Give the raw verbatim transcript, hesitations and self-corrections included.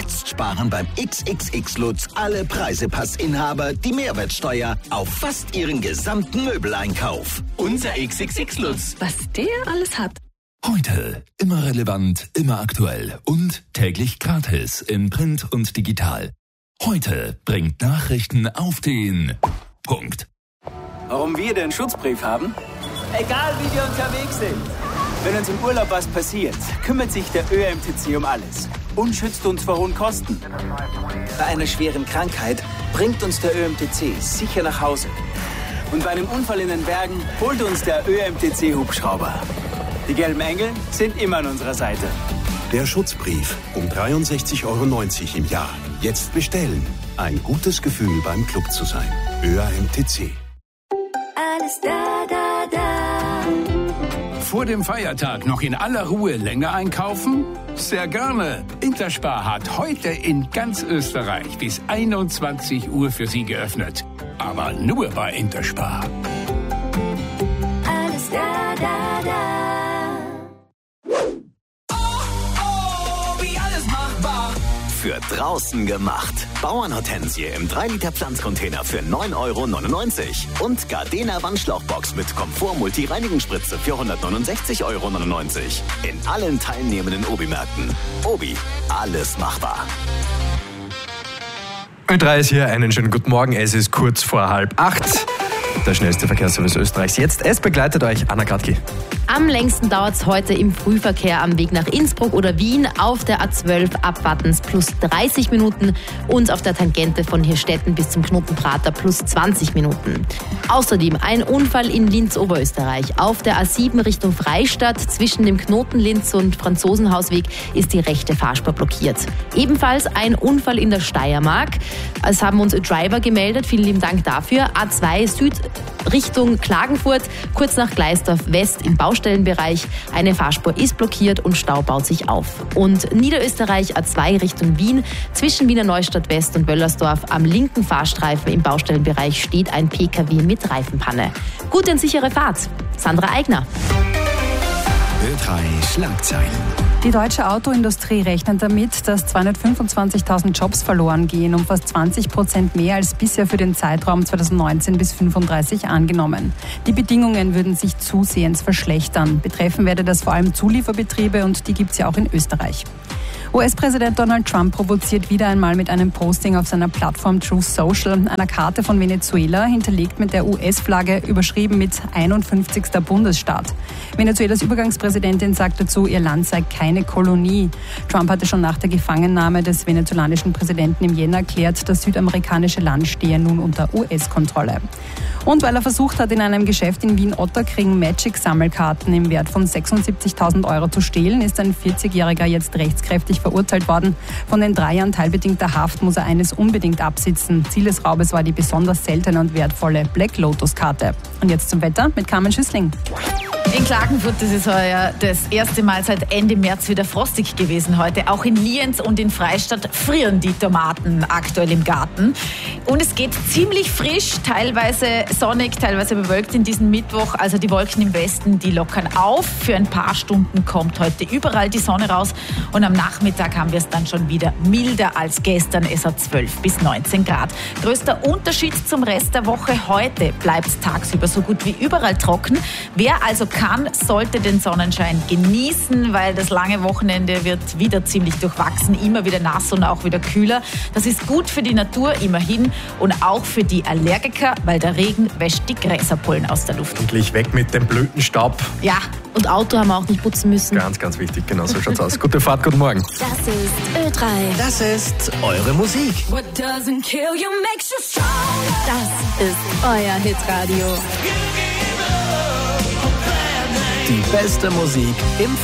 Jetzt sparen beim X X X Lutz alle Preisepassinhaber die Mehrwertsteuer auf fast ihren gesamten Möbeleinkauf. Unser X X X Lutz. Was der alles hat. Heute immer relevant, immer aktuell und täglich gratis in Print und digital. Heute bringt Nachrichten auf den Punkt. Warum wir den Schutzbrief haben? Egal wie wir unterwegs sind. Wenn uns im Urlaub was passiert, kümmert sich der Ö M T C um alles und schützt uns vor hohen Kosten. Bei einer schweren Krankheit bringt uns der Ö M T C sicher nach Hause. Und bei einem Unfall in den Bergen holt uns der Ö M T C-Hubschrauber. Die gelben Engel sind immer an unserer Seite. Der Schutzbrief um dreiundsechzig Euro neunzig im Jahr. Jetzt bestellen. Ein gutes Gefühl beim Club zu sein. Ö M T C. Alles da, da, da. Vor dem Feiertag noch in aller Ruhe länger einkaufen? Sehr gerne. Interspar hat heute in ganz Österreich bis einundzwanzig Uhr für Sie geöffnet. Aber nur bei Interspar. Alles da, da, da. Für draußen gemacht. Bauernhortensie im drei Liter Pflanzcontainer für neun Euro neunundneunzig. Und Gardena Wandschlauchbox mit Komfort-Multi-Reinigungsspritze für hundertneunundsechzig Euro neunundneunzig. In allen teilnehmenden Obi-Märkten. Obi, alles machbar. Ö drei ist hier, einen schönen guten Morgen. Es ist kurz vor halb acht. Der schnellste Verkehrsservice Österreichs jetzt. Es begleitet euch Anna Gradki. Am längsten dauert es heute im Frühverkehr am Weg nach Innsbruck oder Wien auf der A zwölf ab Wattens plus dreißig Minuten und auf der Tangente von Hirstetten bis zum Knotenprater plus zwanzig Minuten. Außerdem ein Unfall in Linz, Oberösterreich. Auf der A sieben Richtung Freistadt zwischen dem Knoten Linz und Franzosenhausweg ist die rechte Fahrspur blockiert. Ebenfalls ein Unfall in der Steiermark. Es haben uns Driver gemeldet. Vielen lieben Dank dafür. A zwei Süd Richtung Klagenfurt, kurz nach Gleisdorf West im Baustellenbereich. Eine Fahrspur ist blockiert und Stau baut sich auf. Und Niederösterreich A zwei Richtung Wien, zwischen Wiener Neustadt West und Wöllersdorf am linken Fahrstreifen im Baustellenbereich steht ein P K W mit Reifenpanne. Gute und sichere Fahrt. Sandra Eigner. Ö drei Schlagzeilen. Die deutsche Autoindustrie rechnet damit, dass zweihundertfünfundzwanzigtausend Jobs verloren gehen, um fast zwanzig Prozent mehr als bisher für den Zeitraum zweitausendneunzehn bis fünfunddreißig angenommen. Die Bedingungen würden sich zusehends verschlechtern. Betreffen werde das vor allem Zulieferbetriebe und die gibt es ja auch in Österreich. U S-Präsident Donald Trump provoziert wieder einmal mit einem Posting auf seiner Plattform Truth Social einer Karte von Venezuela, hinterlegt mit der U S-Flagge, überschrieben mit einundfünfzigster Bundesstaat. Venezuelas Übergangspräsidentin sagt dazu, ihr Land sei keine Kolonie. Trump hatte schon nach der Gefangennahme des venezolanischen Präsidenten im Jänner erklärt, das südamerikanische Land stehe nun unter U S-Kontrolle. Und weil er versucht hat, in einem Geschäft in Wien-Otterkring Magic-Sammelkarten im Wert von sechsundsiebzigtausend Euro zu stehlen, ist ein vierzigjähriger jetzt rechtskräftig verurteilt worden. Von den drei Jahren teilbedingter Haft muss er eines unbedingt absitzen. Ziel des Raubes war die besonders seltene und wertvolle Black Lotus-Karte. Und jetzt zum Wetter mit Carmen Schüssling. In Klagenfurt ist es heuer das erste Mal seit Ende März wieder frostig gewesen heute. Auch in Lienz und in Freistadt frieren die Tomaten aktuell im Garten. Und es geht ziemlich frisch, teilweise sonnig, teilweise bewölkt in diesem Mittwoch. Also die Wolken im Westen, die lockern auf. Für ein paar Stunden kommt heute überall die Sonne raus. Und am Nachmittag haben wir es dann schon wieder milder als gestern. Es hat zwölf bis neunzehn Grad. Größter Unterschied zum Rest der Woche. Heute bleibt es tagsüber so gut wie überall trocken. Wer also kann, sollte den Sonnenschein genießen, weil das lange Wochenende wird wieder ziemlich durchwachsen, immer wieder nass und auch wieder kühler. Das ist gut für die Natur immerhin und auch für die Allergiker, weil der Regen wäscht die Gräserpollen aus der Luft. Endlich weg mit dem Blütenstaub. Ja. Und Auto haben wir auch nicht putzen müssen. Ganz, ganz wichtig, genau so schaut's aus. Gute Fahrt, guten Morgen. Das ist Ö drei. Das ist eure Musik. What doesn't kill you makes you stronger. Das ist euer Hitradio. Die beste Musik im